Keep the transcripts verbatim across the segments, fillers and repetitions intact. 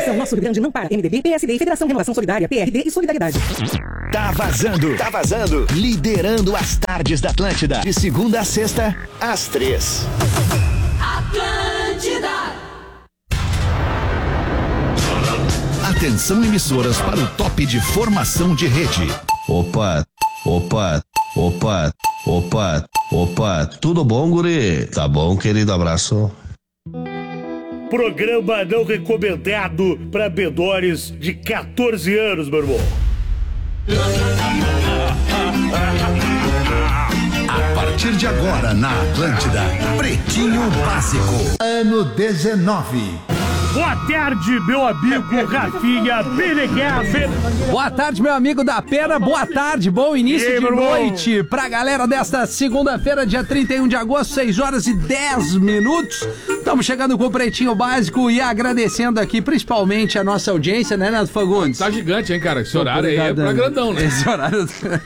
Coligação Nosso Rio Grande não para. M D B, P S D e Federação Renovação Solidária, P R D e Solidariedade. Tá vazando, tá vazando. Liderando as tardes da Atlântida. De segunda a sexta, às três. Atlântida. Atenção, emissoras, para o top de formação de rede. Opa, opa, opa, opa, opa. Tudo bom, guri? Tá bom, querido? Abraço. Programa não recomendado para menores de quatorze anos, meu irmão. A partir de agora, na Atlântida, Pretinho Básico, ano dezenove. Boa tarde, meu amigo Rafinha Meneghel. Boa tarde, meu amigo da Pena. Boa tarde, bom início Ei, de noite irmão. Pra galera desta segunda-feira, dia trinta e um de agosto, seis horas e dez minutos. Estamos chegando com o Pretinho Básico e agradecendo aqui principalmente a nossa audiência, né, Neto Fagundes? Tá gigante, hein, cara? Esse horário aí é pra grandão, né? Esse horário...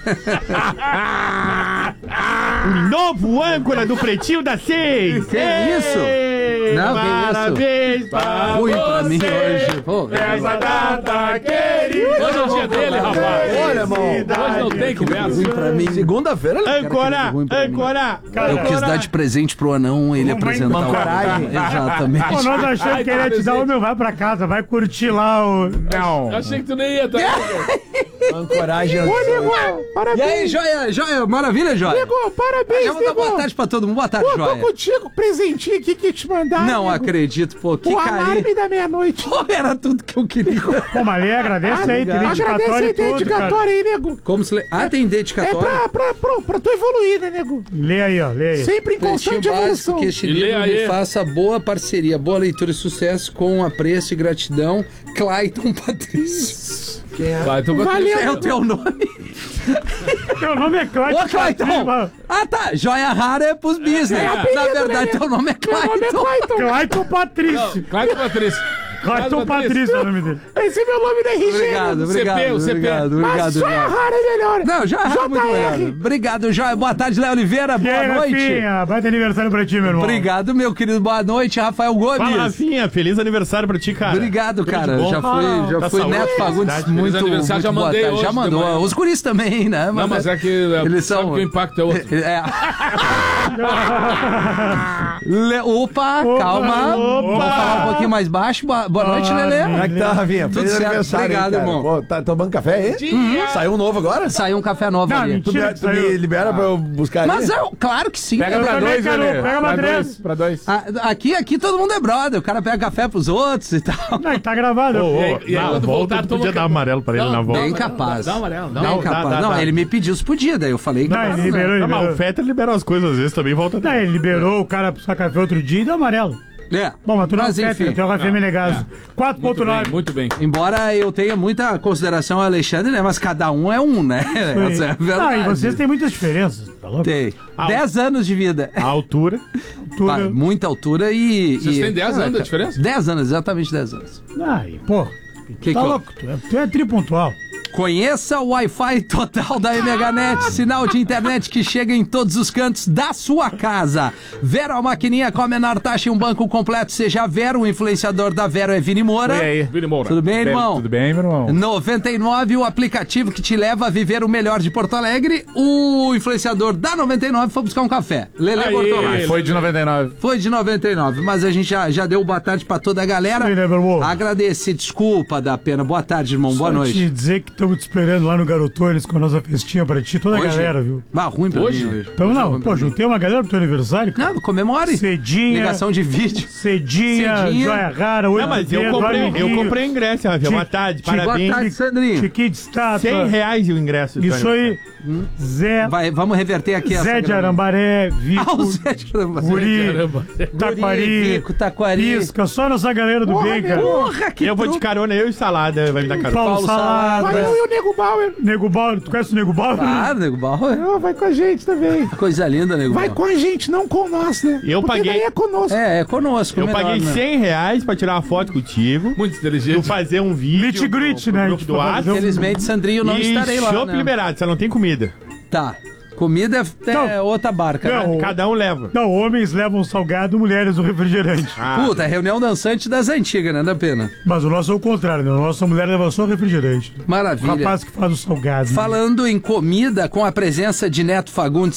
O novo âncora do Pretinho da Seis. Que é isso? Não, Parabéns que isso? Ruim pra mim hoje. Pô, essa data querida. Hoje é o dia dele, rapaz. Olha, irmão. Hoje não tem conversa. Ruim pra mim. Segunda-feira, Âncora, âncora. Eu quis dar de presente pro anão ele apresentar o coragem. Exatamente. Pô, nós achamos que ele ia te dar o meu, vai pra casa, vai curtir lá o... Não. Achei que tu nem ia, tá? Ancoragem. Ô, nego, parabéns. E aí, Joia? Joia, maravilha, Joia? Nego, parabéns, Já vou dar nego. boa tarde pra todo mundo. Boa tarde, Pô, tô Joia. contigo, presentinho aqui que te mandaram. Não nego. acredito, pô, que O carinho. alarme da meia-noite. Pô, era tudo que eu queria. Pô, mas lê, agradece aí, tem dedicatório Agradece aí, e tudo, dedicatório cara. aí, nego. Como se lê? Ah, tem É dedicatório? pra, pra, pra, pra tu evoluir, né, nego? Lê aí, ó, lê aí. Sempre em Pretinho constante básico, evolução. que este E lê livro aí. me faça boa parceria, boa leitura e sucesso com apreço e gratidão, Clayton Patrício. Vai, tu vai Valeu. É o teu nome? Teu nome é Clayton. Ô, Clayton! Ah, tá. Joia rara é pros business. É Na apelido, verdade, né? teu nome é Meu nome é Clayton. Clayton. Clayton Patrício. Clayton Patrício. Clayton Patrício é o nome dele. Esse é meu nome da R G. Obrigado, obrigado, C P, o C P. obrigado, Mas obrigado. só é Joia. rara é melhor. Não, já é muito melhor. Obrigado, Joia. Boa tarde, Léo Oliveira. E Boa aí, noite. Rafinha, vai ter aniversário pra ti, meu irmão. Obrigado, meu querido. Boa noite, Rafael Gomes. Fala, Rafinha, feliz aniversário pra ti, cara. Obrigado, cara. bom. Já fui, já Tá fui saúde, Neto Fagundes. felicidade. Muito, Feliz aniversário, muito já boa mandei tarde. Já hoje de mandou. manhã. Os guris também, né? Não, mas é que eles sabe são... que o impacto é outro. É. Le... Opa, Opa, calma. opa. Vamos falar um pouquinho mais baixo. Boa, boa noite, Ah, Lelê. Como é que tá, Rafinha? Tudo certo, obrigado, hein, cara? irmão. Pô, tá tomando café aí? Uhum. Saiu um novo agora? Saiu um café novo Não, ali. Tu, mentira me, que tu me saiu. libera pra eu buscar Mas ali? eu, claro que sim. Pega Eu pra também dois, quero. Lelê. Pega uma Pra três. dois, pra dois. Ah, aqui, aqui todo mundo é brother. O cara pega café pros outros e tal. Não, tá gravado. Ô, ô, E aí, e aí, na quando volta voltar, tu toma podia ca- dar amarelo pra ele Não, na volta. Bem capaz. Dá um amarelo, dá um Bem Não, dá, capaz. dá, Não, dá. ele me pediu se podia, daí eu falei. Não, que ele não, liberou, Não, mas liberou. o Fetter liberou as coisas às vezes também, volta. Não, ele liberou o cara pro café outro dia e deu amarelo. É. Bom, mas tu não é Mas o enfim. Fetter, tu é o Rafinha Menegaso. quatro ponto Muito bem, nove. muito bem. Embora eu tenha muita consideração ao Alexandre, né? Mas cada um é um, né? Essa é a verdade. Ah, e vocês têm muitas diferenças, tá louco? Tem. Ah, Dez anos de vida. A altura. Pá, Tudo... muita altura e... Vocês e... têm dez anos de diferença? Dez anos, exatamente dez anos. Ai, pô, Que tá que eu- louco, tu é, tu é tripontual. Conheça o Wi-Fi total da M H Net, sinal de internet que chega em todos os cantos da sua casa. Vero, a maquininha com a menor taxa e um banco completo. Seja Vero, o influenciador da Vero é Vini Moura. E aí? Vini Moura. Tudo bem, irmão? Tudo bem, meu irmão? noventa e nove, o aplicativo que te leva a viver o melhor de Porto Alegre. O influenciador da noventa e nove foi buscar um café. Lele Aí. Bortolatti. Foi de noventa e nove. Foi de noventa e nove, mas a gente já, já deu boa tarde pra toda a galera. Sim, né, meu irmão? Agradecer, desculpa da pena. Boa tarde, irmão. Boa Só noite. te dizer que estamos te esperando lá no Garotones com a nossa festinha pra ti, toda a Hoje? galera, viu? Bah, ruim pra Hoje? mim hoje. Então Hoje é não, ruim pra pô, mim. juntei uma galera pro teu aniversário, cara. Não, comemore. Cedinha. Ligação de vídeo. Cedinha, Cedinha. Joia Rara, oito Não, mas eu dedos, comprei, eu amiguinho, comprei ingresso, Rafinha. Boa tarde, Ti- Boa parabéns. tarde, Sandrinho. Chiquinho de estátua. cem reais o ingresso. do Isso aí. Zé, Vai, vamos reverter aqui essa Zé de grana. Arambaré, Vico, Ah, o Zé de Arambaré. Guri, Caramba. Taquari, Vico, Taquari. Pisca, só nossa galera do bem, cara. Porra, que Eu vou de truque. carona, eu e Salada, vai me dar carona. Paulo, Paulo Salada. Salada. Vai eu e o Nego Bauer. Nego Bauer, tu conhece o Nego Bauer? Ah, nego Bauer. Não, vai com a gente também. Coisa linda, nego Vai Bauer. com a gente, não com nós, né? Eu Porque paguei- daí é conosco. É, é conosco. Eu melhor, paguei né? cem reais pra tirar uma foto contigo. Muito Tu inteligente. fazer um vídeo. Meet and greet, pro- pro né? grupo Tipo, do fazer WhatsApp. um- Infelizmente, Sandrinho, não e estarei lá, chopp né? liberado, você não tem comida. Tá. Comida é, é Não. outra barca, né? Não. Cada um leva. Não, homens levam salgado, mulheres o refrigerante. Ah, Puta, reunião dançante das antigas, né? Da pena. Mas o nosso é o contrário, né? A nossa mulher leva só refrigerante. O Maravilha. rapaz que faz o salgado. né? Falando em comida, com a presença de Neto Fagundes